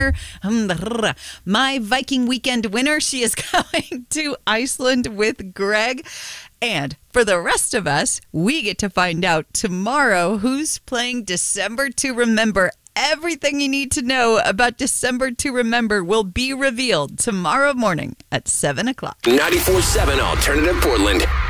My Viking weekend winner, she is going to Iceland with Greg. And for the rest of us, we get to find out tomorrow who's playing December to Remember. Everything you need to know about December to Remember will be revealed tomorrow morning at 7 o'clock. 94.7 Alternative Portland.